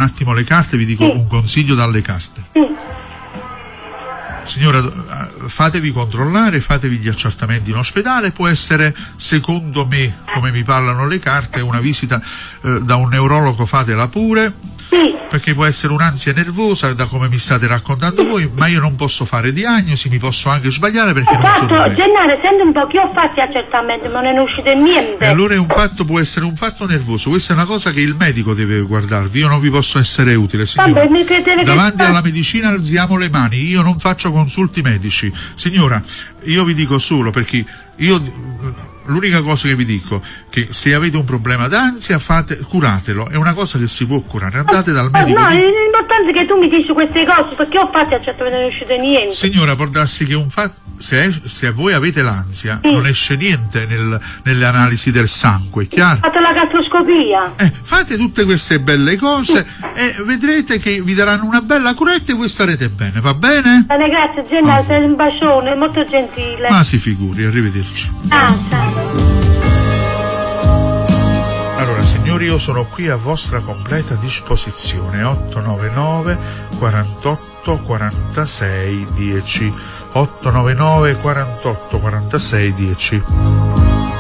attimo le carte, vi dico un consiglio dalle carte. Signora, fatevi controllare, fatevi gli accertamenti in ospedale, può essere, secondo me, come mi parlano le carte, una visita da un neurologo, fatela pure, perché può essere un'ansia nervosa, da come mi state raccontando voi, ma io non posso fare diagnosi, mi posso anche sbagliare perché non sono medico. Gennaro, senti un po', che ho fatto accertamenti, ma non è uscito niente. E allora può essere un fatto nervoso, questa è una cosa che il medico deve guardarvi, io non vi posso essere utile, signora. Davanti alla medicina alziamo le mani, io non faccio consulti medici. Signora, io vi dico solo, perché l'unica cosa che vi dico, che se avete un problema d'ansia, curatelo, è una cosa che si può curare, andate dal medico. No, l'importante è che tu mi dici queste cose, perché ho fatto accertamenti e non è uscito niente. Signora, può darsi che se voi avete l'ansia, non esce niente nelle analisi del sangue, chiaro? Ho fatto la gastroscopia. Fate tutte queste belle cose e vedrete che vi daranno una bella curetta e voi starete bene, va bene? Bene, grazie Gennaro, sei un bacione, molto gentile. Ma si figuri, arrivederci. Allora signori, io sono qui a vostra completa disposizione, 899 48 46 10, 899 48 46 10.